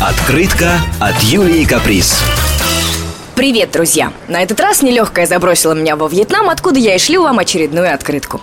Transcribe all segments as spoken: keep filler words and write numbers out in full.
Открытка от Юлии Каприз. Привет, друзья! На этот раз нелегкая забросила меня во Вьетнам, откуда я и шлю вам очередную открытку.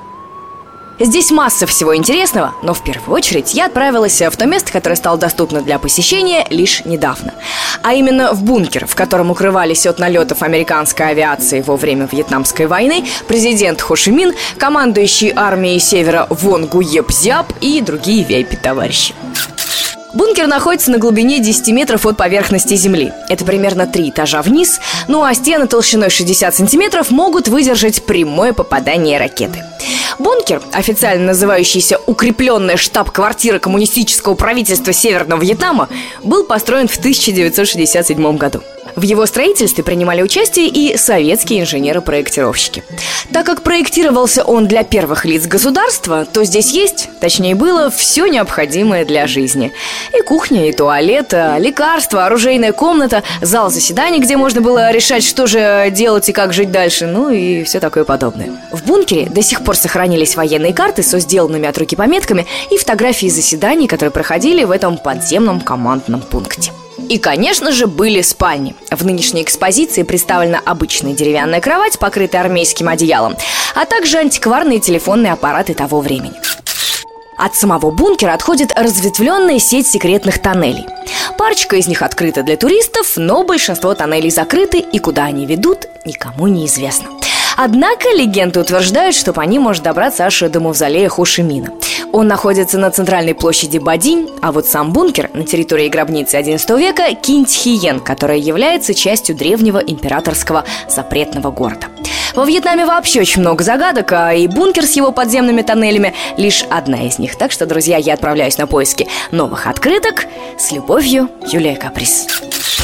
Здесь масса всего интересного, но в первую очередь я отправилась в то место, которое стало доступно для посещения лишь недавно. А именно в бункер, в котором укрывались от налетов американской авиации во время Вьетнамской войны президент Хо Ши Мин, командующий армией Севера Вон Гуеп Зяп и другие ви ай пи-товарищи. Бункер находится на глубине десять метров от поверхности земли. Это примерно три этажа вниз, ну а стены толщиной шестьдесят сантиметров могут выдержать прямое попадание ракеты. Бункер, официально называющийся «Укрепленная штаб-квартира коммунистического правительства Северного Вьетнама», был построен в тысяча девятьсот шестьдесят седьмом году. В его строительстве принимали участие и советские инженеры-проектировщики. Так как проектировался он для первых лиц государства, то здесь есть, точнее было, все необходимое для жизни. И кухня, и туалет, лекарства, оружейная комната, зал заседаний, где можно было решать, что же делать и как жить дальше, ну и все такое подобное. В бункере до сих пор сохранились военные карты со сделанными от руки пометками и фотографии заседаний, которые проходили в этом подземном командном пункте. И, конечно же, были спальни. В нынешней экспозиции представлена обычная деревянная кровать, покрытая армейским одеялом, а также антикварные телефонные аппараты того времени. От самого бункера отходит разветвленная сеть секретных тоннелей. Парочка из них открыта для туристов, но большинство тоннелей закрыты, и куда они ведут, никому не известно. Однако легенды утверждают, что по ним можно добраться аж до мавзолея Хо Ши Мина. Он находится на центральной площади Бадинь, а вот сам бункер на территории гробницы одиннадцатого века Кинь Тхиен, которая является частью древнего императорского запретного города. Во Вьетнаме вообще очень много загадок, а и бункер с его подземными тоннелями лишь одна из них. Так что, друзья, я отправляюсь на поиски новых открыток. С любовью, Юлия Каприз.